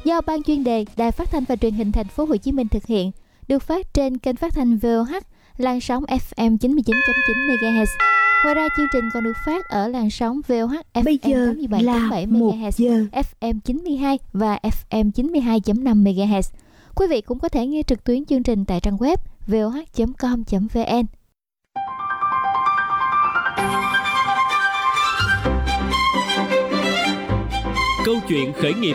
do Ban chuyên đề Đài Phát thanh và Truyền hình Thành phố Hồ Chí Minh thực hiện, được phát trên kênh phát thanh VOH, làn sóng FM 99.9 MHz. Ngoài ra chương trình còn được phát ở làn sóng VOH FM 87.7 MHz, FM 92 và FM 92.5 MHz. Quý vị cũng có thể nghe trực tuyến chương trình tại trang web voh.com.vn. Câu chuyện khởi nghiệp.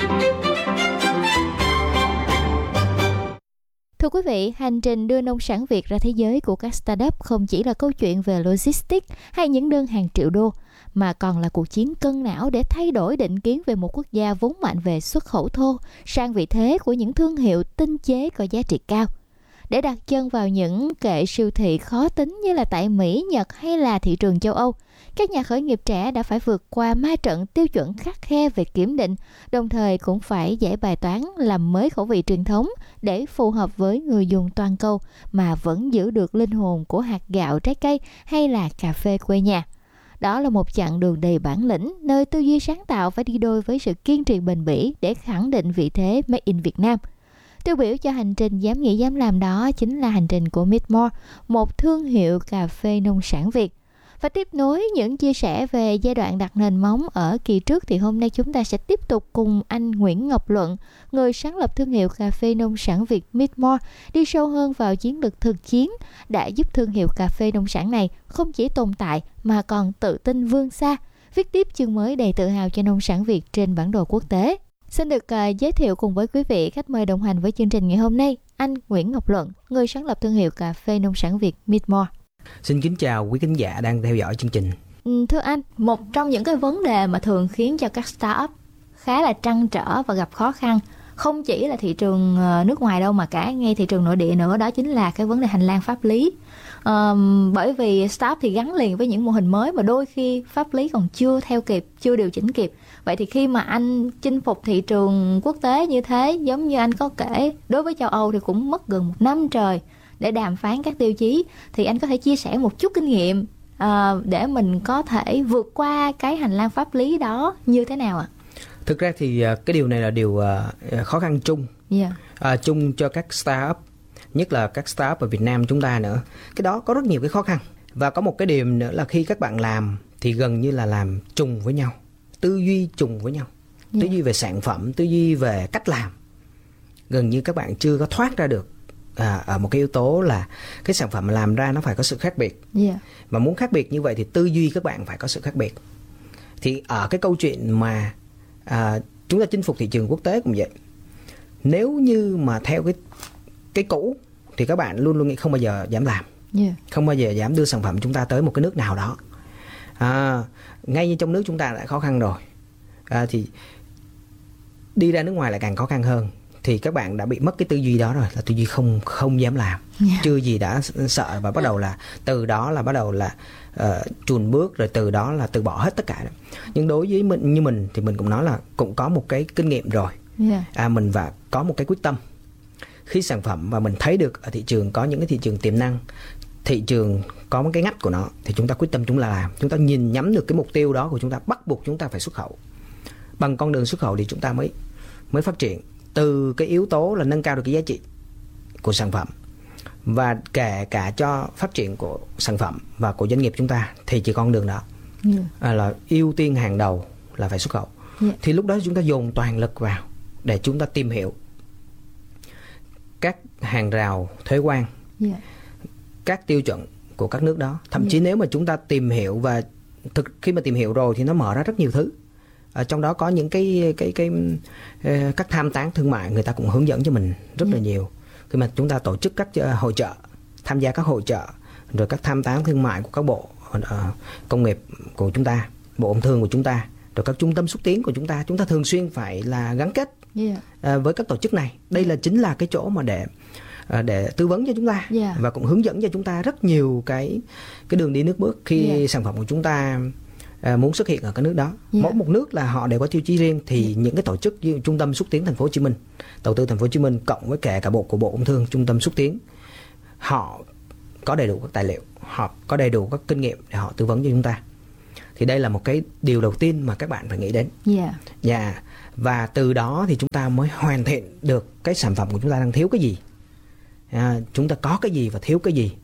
Thưa quý vị, hành trình đưa nông sản Việt ra thế giới của các startup không chỉ là câu chuyện về logistics hay những đơn hàng triệu đô, mà còn là cuộc chiến cân não để thay đổi định kiến về một quốc gia vốn mạnh về xuất khẩu thô sang vị thế của những thương hiệu tinh chế có giá trị cao. Để đặt chân vào những kệ siêu thị khó tính như là tại Mỹ, Nhật hay là thị trường châu Âu, các nhà khởi nghiệp trẻ đã phải vượt qua ma trận tiêu chuẩn khắt khe về kiểm định, đồng thời cũng phải giải bài toán làm mới khẩu vị truyền thống để phù hợp với người dùng toàn cầu mà vẫn giữ được linh hồn của hạt gạo, trái cây hay là cà phê quê nhà. Đó là một chặng đường đầy bản lĩnh, nơi tư duy sáng tạo phải đi đôi với sự kiên trì bền bỉ để khẳng định vị thế Made in Việt Nam. Tiêu biểu cho hành trình dám nghĩ dám làm đó chính là hành trình của Meetmore, một thương hiệu cà phê nông sản Việt. Và tiếp nối những chia sẻ về giai đoạn đặt nền móng ở kỳ trước thì hôm nay chúng ta sẽ tiếp tục cùng anh Nguyễn Ngọc Luận, người sáng lập thương hiệu cà phê nông sản Việt Meetmore, đi sâu hơn vào chiến lược thực chiến đã giúp thương hiệu cà phê nông sản này không chỉ tồn tại mà còn tự tin vươn xa, viết tiếp chương mới đầy tự hào cho nông sản Việt trên bản đồ quốc tế. Xin được giới thiệu cùng với quý vị khách mời đồng hành với chương trình ngày hôm nay, anh Nguyễn Ngọc Luận, người sáng lập thương hiệu cà phê nông sản Việt Meetmore. Xin kính chào quý khán giả đang theo dõi chương trình. Thưa anh, một trong những cái vấn đề mà thường khiến cho các startup khá là trăn trở và gặp khó khăn, không chỉ là thị trường nước ngoài đâu mà cả ngay thị trường nội địa nữa, đó chính là cái vấn đề hành lang pháp lý. Bởi vì startup thì gắn liền với những mô hình mới mà đôi khi pháp lý còn chưa theo kịp, chưa điều chỉnh kịp. Vậy thì khi mà anh chinh phục thị trường quốc tế như thế, giống như anh có kể, đối với châu Âu thì cũng mất gần 1 năm trời để đàm phán các tiêu chí, thì anh có thể chia sẻ một chút kinh nghiệm để mình có thể vượt qua cái hành lang pháp lý đó như thế nào ạ? Thực ra thì cái điều này là điều khó khăn chung, chung cho các startup, nhất là các startup ở Việt Nam chúng ta nữa. Cái đó có rất nhiều cái khó khăn. Và có một cái điểm nữa là khi các bạn làm thì gần như là làm trùng với nhau, tư duy trùng với nhau, tư duy về sản phẩm, tư duy về cách làm. Gần như các bạn chưa có thoát ra được ở một cái yếu tố là cái sản phẩm mà làm ra nó phải có sự khác biệt. Và muốn khác biệt như vậy thì tư duy các bạn phải có sự khác biệt. Thì ở cái câu chuyện mà chúng ta chinh phục thị trường quốc tế cũng vậy. Nếu như mà theo cái cũ thì các bạn luôn luôn nghĩ không bao giờ dám làm, không bao giờ dám đưa sản phẩm chúng ta tới một cái nước nào đó. Ngay như trong nước chúng ta đã khó khăn rồi, thì đi ra nước ngoài lại càng khó khăn hơn. Thì các bạn đã bị mất cái tư duy đó rồi, là tư duy không dám làm, chưa gì đã sợ, và bắt đầu là từ đó là bắt đầu là chùn bước, rồi từ đó là từ bỏ hết tất cả. Nhưng đối với mình, như mình thì mình cũng nói là cũng có một cái kinh nghiệm rồi, mình và có một cái quyết tâm. Khi sản phẩm và mình thấy được ở thị trường có những cái thị trường tiềm năng, thị trường có một cái ngách của nó, thì chúng ta quyết tâm chúng là làm. Chúng ta nhìn nhắm được cái mục tiêu đó của chúng ta, bắt buộc chúng ta phải xuất khẩu. Bằng con đường xuất khẩu thì chúng ta mới phát triển. Từ cái yếu tố là nâng cao được cái giá trị của sản phẩm, và kể cả cho phát triển của sản phẩm và của doanh nghiệp chúng ta, thì chỉ con đường đó là ưu tiên hàng đầu là phải xuất khẩu. Thì lúc đó chúng ta dồn toàn lực vào để chúng ta tìm hiểu các hàng rào thuế quan, các tiêu chuẩn của các nước đó. Thậm chí nếu mà chúng ta tìm hiểu, và khi mà tìm hiểu rồi thì nó mở ra rất nhiều thứ. Trong đó có những các tham tán thương mại, người ta cũng hướng dẫn cho mình rất là nhiều. Khi mà chúng ta tổ chức các hội chợ, tham gia các hội chợ, rồi các tham tán thương mại của các bộ công nghiệp của chúng ta, bộ công thương của chúng ta, rồi các trung tâm xúc tiến của chúng ta thường xuyên phải là gắn kết với các tổ chức này. Đây chính là cái chỗ mà để tư vấn cho chúng ta, và cũng hướng dẫn cho chúng ta rất nhiều cái đường đi nước bước khi sản phẩm của chúng ta muốn xuất hiện ở cái nước đó. Mỗi một nước là họ đều có tiêu chí riêng, thì những cái tổ chức như Trung tâm xúc tiến Thành phố Hồ Chí Minh, đầu tư Thành phố Hồ Chí Minh, cộng với kể cả bộ của Bộ Công Thương, Trung tâm xúc tiến, họ có đầy đủ các tài liệu, họ có đầy đủ các kinh nghiệm để họ tư vấn cho chúng ta. Thì đây là một cái điều đầu tiên mà các bạn phải nghĩ đến. Và từ đó thì chúng ta mới hoàn thiện được cái sản phẩm của chúng ta đang thiếu cái gì, chúng ta có cái gì và thiếu cái gì.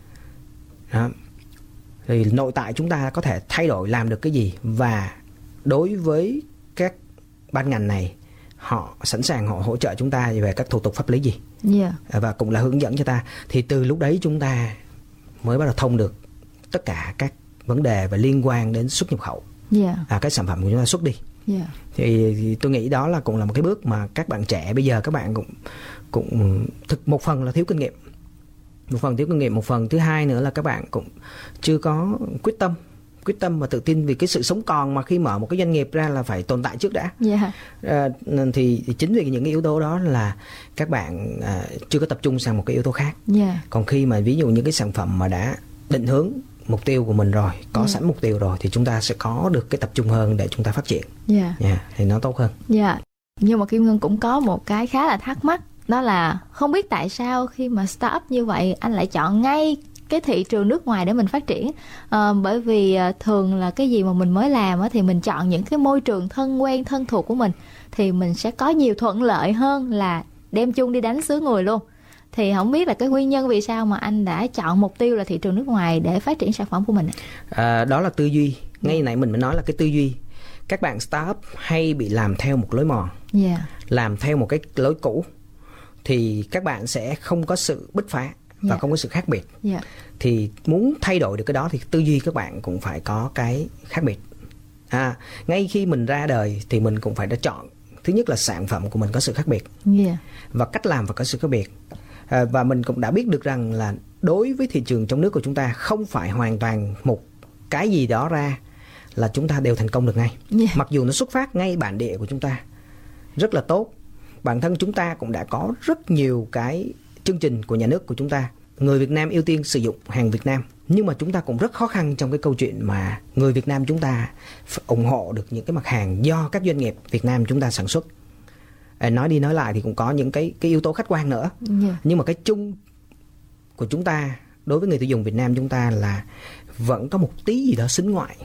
Thì nội tại chúng ta có thể thay đổi làm được cái gì, và đối với các ban ngành này, họ sẵn sàng họ hỗ trợ chúng ta về các thủ tục pháp lý gì, và cũng là hướng dẫn cho ta. Thì từ lúc đấy chúng ta mới bắt đầu thông được tất cả các vấn đề và liên quan đến xuất nhập khẩu, cái sản phẩm của chúng ta xuất đi. Thì tôi nghĩ đó là cũng là một cái bước mà các bạn trẻ bây giờ các bạn cũng một phần là thiếu kinh nghiệm, một phần thứ hai nữa là các bạn cũng chưa có quyết tâm và tự tin, vì cái sự sống còn mà khi mở một cái doanh nghiệp ra là phải tồn tại trước đã. Thì chính vì những cái yếu tố đó là các bạn chưa có tập trung sang một cái yếu tố khác. Còn khi mà ví dụ những cái sản phẩm mà đã định hướng mục tiêu của mình rồi, có sẵn mục tiêu rồi, thì chúng ta sẽ có được cái tập trung hơn để chúng ta phát triển. Thì nó tốt hơn. Nhưng mà Kim Ngân cũng có một cái khá là thắc mắc, đó là không biết tại sao khi mà startup như vậy anh lại chọn ngay cái thị trường nước ngoài để mình phát triển. Bởi vì thường là cái gì mà mình mới làm thì mình chọn những cái môi trường thân quen thân thuộc của mình, thì mình sẽ có nhiều thuận lợi hơn là đem chung đi đánh xứ người luôn. Thì không biết là cái nguyên nhân vì sao mà anh đã chọn mục tiêu là thị trường nước ngoài để phát triển sản phẩm của mình. Đó là tư duy. Ngay nãy mình mới nói là cái tư duy. Các bạn startup hay bị làm theo một lối mòn, làm theo một cái lối cũ, thì các bạn sẽ không có sự bứt phá và không có sự khác biệt. Thì muốn thay đổi được cái đó thì tư duy các bạn cũng phải có cái khác biệt. Ngay khi mình ra đời thì mình cũng phải đã chọn, thứ nhất là sản phẩm của mình có sự khác biệt, và cách làm phải có sự khác biệt. Và mình cũng đã biết được rằng là đối với thị trường trong nước của chúng ta, không phải hoàn toàn một cái gì đó ra là chúng ta đều thành công được ngay. Mặc dù nó xuất phát ngay bản địa của chúng ta rất là tốt. Bản thân chúng ta cũng đã có rất nhiều cái chương trình của nhà nước của chúng ta, người Việt Nam ưu tiên sử dụng hàng Việt Nam. Nhưng mà chúng ta cũng rất khó khăn trong cái câu chuyện mà người Việt Nam chúng ta ủng hộ được những cái mặt hàng do các doanh nghiệp Việt Nam chúng ta sản xuất. Nói đi nói lại thì cũng có những cái yếu tố khách quan nữa. Nhưng mà cái chung của chúng ta đối với người tiêu dùng Việt Nam chúng ta là vẫn có một tí gì đó xính ngoại.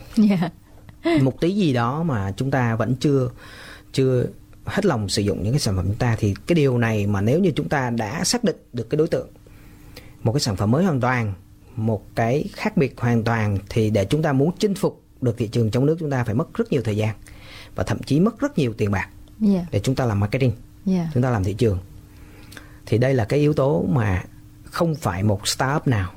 Một tí gì đó mà chúng ta vẫn chưa hết lòng sử dụng những cái sản phẩm chúng ta. Thì cái điều này mà nếu như chúng ta đã xác định được cái đối tượng, một cái sản phẩm mới hoàn toàn, một cái khác biệt hoàn toàn, thì để chúng ta muốn chinh phục được thị trường trong nước, chúng ta phải mất rất nhiều thời gian và thậm chí mất rất nhiều tiền bạc để chúng ta làm marketing, chúng ta làm thị trường. Thì đây là cái yếu tố mà không phải một startup nào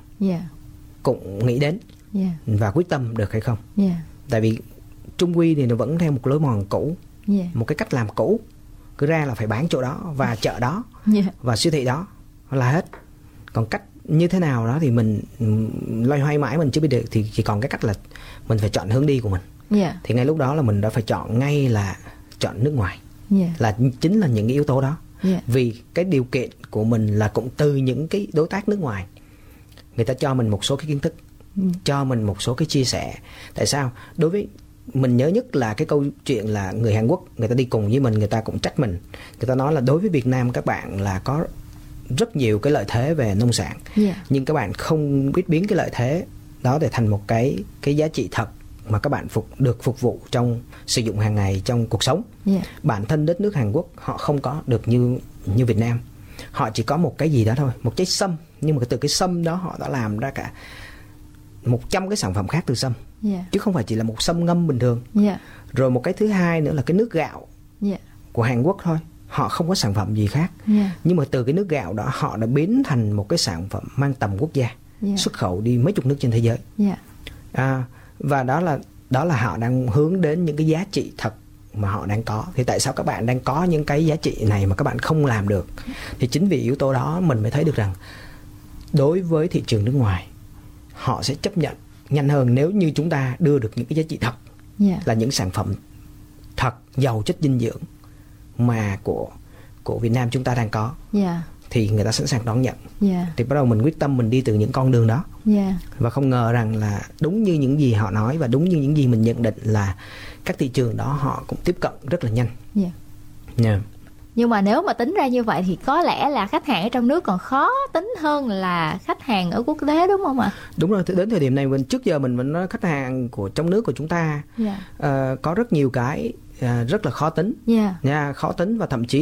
cũng nghĩ đến và quyết tâm được hay không. Tại vì trung quy thì nó vẫn theo một lối mòn cũ, một cái cách làm cũ, cứ ra là phải bán chỗ đó và chợ đó và siêu thị đó là hết. Còn cách như thế nào đó thì mình loay hoay mãi mình chưa biết được, thì chỉ còn cái cách là mình phải chọn hướng đi của mình. Thì ngay lúc đó là mình đã phải chọn ngay là chọn nước ngoài, là chính là những cái yếu tố đó. Vì cái điều kiện của mình là cũng từ những cái đối tác nước ngoài, người ta cho mình một số cái kiến thức, cho mình một số cái chia sẻ. Tại sao? Đối với mình nhớ nhất là cái câu chuyện là người Hàn Quốc, người ta đi cùng với mình, người ta cũng trách mình. Người ta nói là đối với Việt Nam các bạn là có rất nhiều cái lợi thế về nông sản, nhưng các bạn không biết biến cái lợi thế đó để thành một cái giá trị thật mà các bạn được phục vụ trong sử dụng hàng ngày trong cuộc sống. Bản thân đất nước Hàn Quốc họ không có được như Việt Nam. Họ chỉ có một cái gì đó thôi, một trái sâm, nhưng mà từ cái sâm đó họ đã làm ra cả 100 cái sản phẩm khác từ sâm, chứ không phải chỉ là một sâm ngâm bình thường. Rồi một cái thứ hai nữa là cái nước gạo của Hàn Quốc thôi, họ không có sản phẩm gì khác. Nhưng mà từ cái nước gạo đó họ đã biến thành một cái sản phẩm mang tầm quốc gia, xuất khẩu đi mấy chục nước trên thế giới. Và đó là họ đang hướng đến những cái giá trị thật mà họ đang có. Thì tại sao các bạn đang có những cái giá trị này mà các bạn không làm được? Thì chính vì yếu tố đó mình mới thấy được rằng đối với thị trường nước ngoài, họ sẽ chấp nhận nhanh hơn nếu như chúng ta đưa được những cái giá trị thật, là những sản phẩm thật giàu chất dinh dưỡng mà của Việt Nam chúng ta đang có. Thì người ta sẵn sàng đón nhận. Thì bắt đầu mình quyết tâm mình đi từ những con đường đó. Và không ngờ rằng là đúng như những gì họ nói và đúng như những gì mình nhận định là các thị trường đó họ cũng tiếp cận rất là nhanh. Nhưng mà nếu mà tính ra như vậy thì có lẽ là khách hàng ở trong nước còn khó tính hơn là khách hàng ở quốc tế, đúng không ạ? Đúng rồi, đến thời điểm này trước giờ mình vẫn nói khách hàng của trong nước của chúng ta có rất nhiều cái rất là khó tính, khó tính và thậm chí